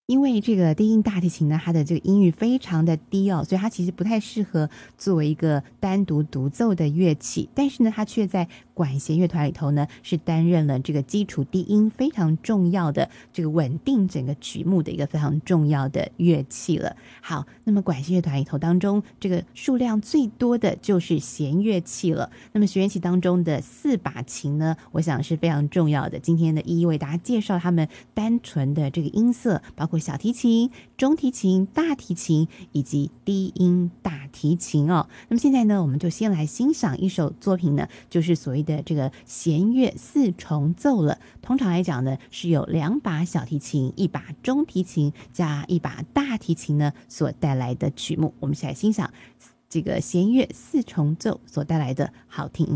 因为这个低音大提琴呢，它的这个音域非常的低哦，所以它其实不太适合作为一个单独独奏的乐器。但是呢，它却在管弦乐团里头呢，是担任了这个基础低音非常重要的这个稳定整个曲目的一个非常重要的乐器了。好，那么管弦乐团里头当中，这个数量最多的就是弦乐器了。那么弦乐器当中的4把琴呢，我想是非常重要的。今天呢，一一为大家介绍他们单纯的这个音色，包括小提琴、中提琴、大提琴以及低音大提琴哦。那么现在呢，我们就先来欣赏一首作品呢，就是所谓的这个弦乐4重奏了。通常来讲呢，是有2把小提琴、1把中提琴加1把大提琴呢所带来的曲目。我们一起来欣赏这个弦乐4重奏所带来的好听音